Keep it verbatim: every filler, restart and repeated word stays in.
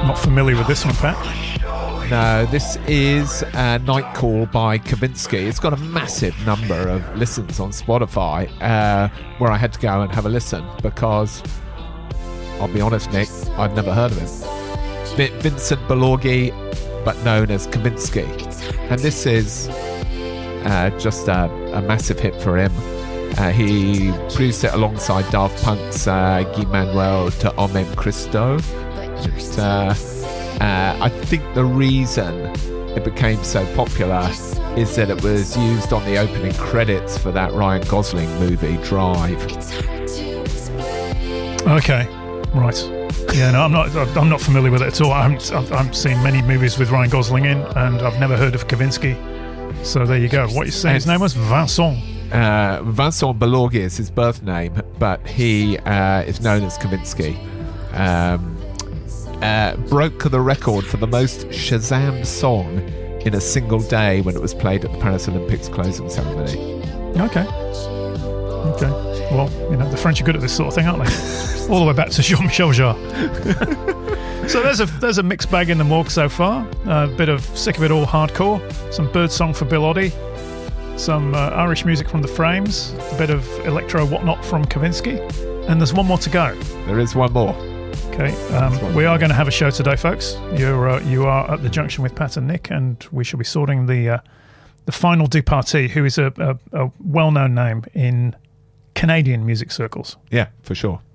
Not familiar with this one, Pat. No, this is uh, Night Call by Kavinsky. It's got a massive number of listens on Spotify, uh, where I had to go and have a listen because, I'll be honest, Nick, I'd never heard of him. Vin- Vincent Balorghi, but known as Kavinsky. And this is uh, just a, a massive hit for him. Uh, he produced it alongside Daft Punk's uh, Guy Manuel Te Homem Christo. And, uh, uh, I think the reason it became so popular is that it was used on the opening credits for that Ryan Gosling movie, Drive. Okay, right. Yeah, no, I'm not. I'm not familiar with it at all. I haven't. I've, I've seen many movies with Ryan Gosling in, and I've never heard of Kavinsky. So there you go. What you saying? His name was Vincent. Uh, Vincent Balorghi is his birth name, but he uh, is known as Kavinsky. Um, uh, broke the record for the most Shazam song in a single day when it was played at the Paris Olympics closing ceremony. Okay. Okay. Well, you know, the French are good at this sort of thing, aren't they? All the way back to Jean-Michel Jarre. So there's a there's a mixed bag in the morgue so far. A bit of Sick of It All hardcore, some Birdsong for Bill Oddie, some uh, Irish music from The Frames, a bit of electro whatnot from Kavinsky, and there's one more to go. There is one more. Okay, um, we are going to have a show today, folks. You're uh, you are at the junction with Pat and Nick, and we shall be sorting the uh, the final du party, who is a, a, a well-known name in Canadian music circles. Yeah, for sure.